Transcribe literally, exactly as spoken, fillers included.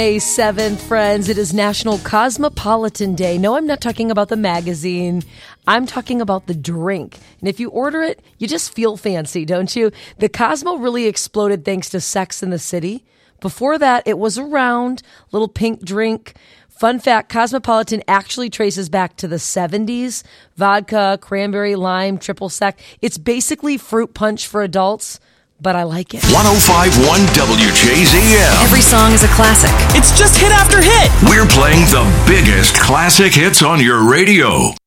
May seventh, friends, it is National Cosmopolitan Day. No, I'm not talking about the magazine. I'm talking about the drink. And if you order it, you just feel fancy, don't you? The Cosmo really exploded thanks to Sex and the City. Before that, it was a round, little pink drink. Fun fact, Cosmopolitan actually traces back to the seventies. Vodka, cranberry, lime, triple sec. It's basically fruit punch for adults, but I like it. one oh five point one W J Z M. Every song is a classic. It's just hit after hit. We're playing the biggest classic hits on your radio.